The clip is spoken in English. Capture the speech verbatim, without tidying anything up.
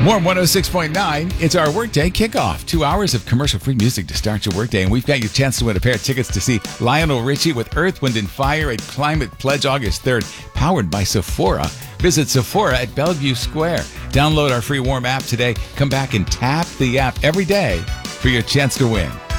Warm one oh six point nine, it's our Workday Kickoff. Two hours of commercial-free music to start your workday, and we've got your chance to win a pair of tickets to see Lionel Richie with Earth, Wind and Fire at Climate Pledge August third, powered by Sephora. Visit Sephora at Bellevue Square. Download our free Warm app today. Come back and tap the app every day for your chance to win.